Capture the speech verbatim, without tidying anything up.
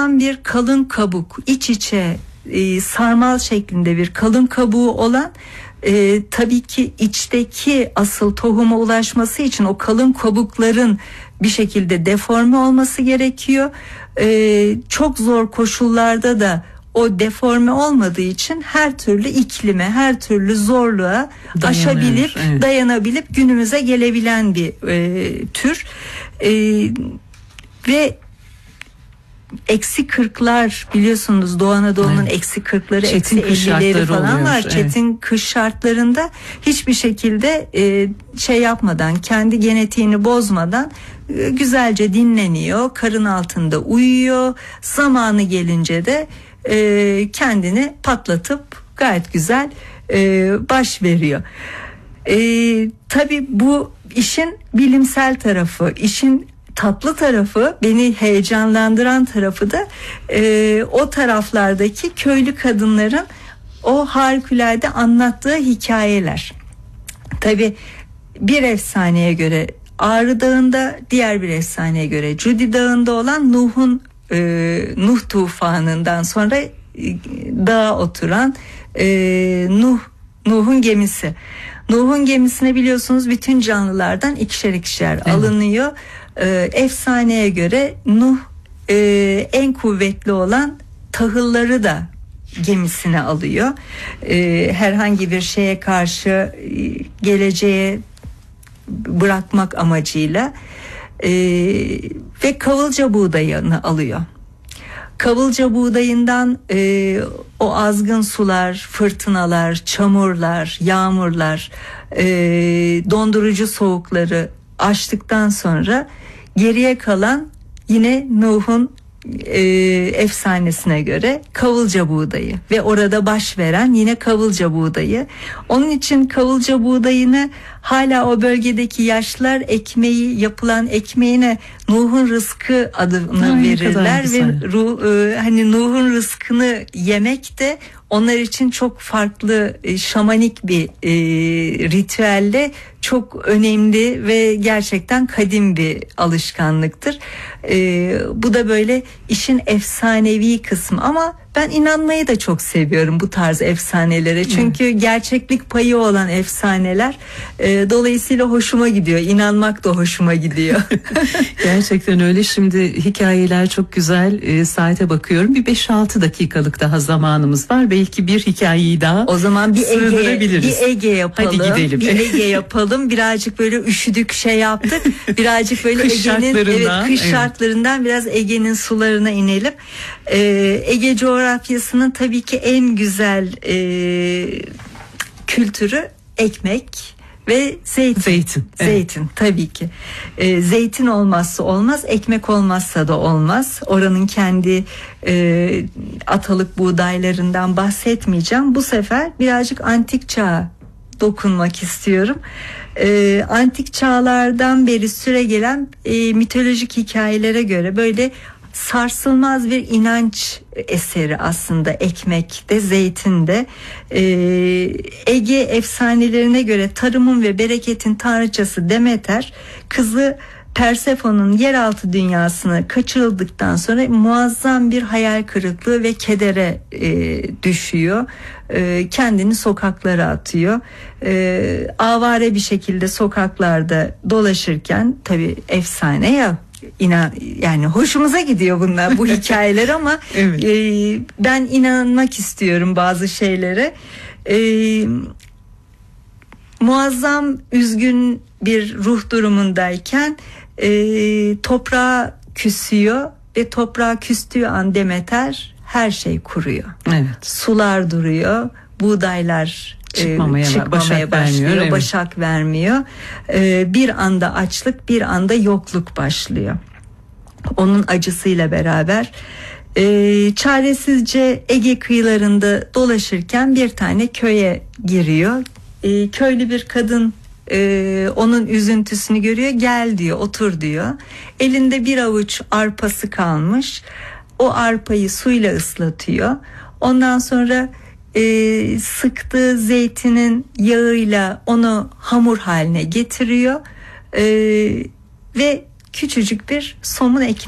muazzam bir kalın kabuk, iç içe e, sarmal şeklinde bir kalın kabuğu olan, e, tabii ki içteki asıl tohuma ulaşması için o kalın kabukların bir şekilde deforme olması gerekiyor. E, çok zor koşullarda da o deforme olmadığı için her türlü iklime, her türlü zorluğa Dayanıyor, aşabilip, evet. dayanabilip günümüze gelebilen bir e, tür. E, ve eksi kırklar, biliyorsunuz Doğu Anadolu'nun evet. eksi kırkları, eksi ellileri falan oluyor, var. Evet. Çetin kış şartlarında hiçbir şekilde e, şey yapmadan, kendi genetiğini bozmadan e, güzelce dinleniyor, karın altında uyuyor. Zamanı gelince de e, kendini patlatıp gayet güzel e, baş veriyor. E, tabii bu işin bilimsel tarafı, işin tatlı tarafı, beni heyecanlandıran tarafı da e, o taraflardaki köylü kadınların o harikulade anlattığı hikayeler. Tabii bir efsaneye göre Ağrı Dağı'nda, diğer bir efsaneye göre Cudi Dağı'nda olan Nuh'un e, Nuh tufanından sonra e, dağa oturan e, Nuh Nuh'un gemisi. Nuh'un gemisine biliyorsunuz bütün canlılardan ikişer ikişer evet. alınıyor. Ee, efsaneye göre Nuh e, en kuvvetli olan tahılları da gemisine alıyor. Ee, herhangi bir şeye karşı e, geleceğe bırakmak amacıyla e, ve kavılca buğdayını alıyor. Kavılca buğdayından e, o azgın sular, fırtınalar, çamurlar, yağmurlar, e, dondurucu soğukları aştıktan sonra geriye kalan yine Nuh'un e, efsanesine göre kavılca buğdayı ve orada baş veren yine kavılca buğdayı. Onun için kavılca buğdayını hala o bölgedeki yaşlılar ekmeği, yapılan ekmeğine Nuh'un rızkı adını Ay, verirler ve ruh, e, hani Nuh'un rızkını yemek de onlar için çok farklı, e, şamanik bir e, ritüelle çok önemli ve gerçekten kadim bir alışkanlıktır. E, bu da böyle işin efsanevi kısmı, ama ben inanmayı da çok seviyorum bu tarz efsanelere. Çünkü hmm. gerçeklik payı olan efsaneler, e, dolayısıyla hoşuma gidiyor. İnanmak da hoşuma gidiyor. Gerçekten öyle. Şimdi hikayeler çok güzel. E, saate bakıyorum. Bir beş altı dakikalık daha zamanımız var. Belki bir hikayeyi daha o zaman bir Ege, bir Ege yapalım. Hadi gidelim. Bir Ege yapalım. Birazcık böyle üşüdük, şey yaptık. Birazcık böyle kış Ege'nin evet, kış evet. şartlarından biraz Ege'nin sularına inelim. E, Ege coğrafyasının tabii ki en güzel e, kültürü ekmek ve zeytin. Zeytin, zeytin evet. Tabii ki. E, zeytin olmazsa olmaz, ekmek olmazsa da olmaz. Oranın kendi e, atalık buğdaylarından bahsetmeyeceğim. Bu sefer birazcık antik çağa dokunmak istiyorum. E, antik çağlardan beri süregelen e, mitolojik hikayelere göre böyle sarsılmaz bir inanç eseri aslında ekmekte, zeytinde. Ee, Ege efsanelerine göre tarımın ve bereketin tanrıçası Demeter, kızı Persefon'un yeraltı dünyasına kaçırıldıktan sonra muazzam bir hayal kırıklığı ve kedere e, düşüyor. E, kendini sokaklara atıyor. E, avare bir şekilde sokaklarda dolaşırken, tabii efsane ya, İnan, yani hoşumuza gidiyor bunlar, bu hikayeler, ama evet. e, ben inanmak istiyorum bazı şeylere. E, muazzam üzgün bir ruh durumundayken e, toprağa küsüyor ve toprağa küstüğü an Demeter her şey kuruyor. Evet. Sular duruyor, buğdaylar çıkmamaya, çıkmamaya başak başlıyor, vermiyor, evet. başak vermiyor. Ee, bir anda açlık, bir anda yokluk başlıyor. Onun acısıyla beraber e, çaresizce Ege kıyılarında dolaşırken bir tane köye giriyor. E, köylü bir kadın e, onun üzüntüsünü görüyor. Gel diyor, otur diyor. Elinde bir avuç arpası kalmış. O arpayı suyla ıslatıyor. Ondan sonra E, sıktığı zeytinin yağıyla onu hamur haline getiriyor e, ve küçücük bir somun ekmek